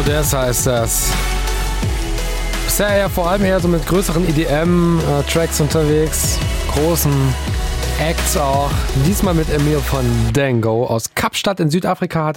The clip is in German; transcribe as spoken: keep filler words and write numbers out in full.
Das heißt das. Bisher ja vor allem eher so mit größeren E D M-Tracks unterwegs, großen Acts auch. Diesmal mit Emil von Dango aus Kapstadt in Südafrika hat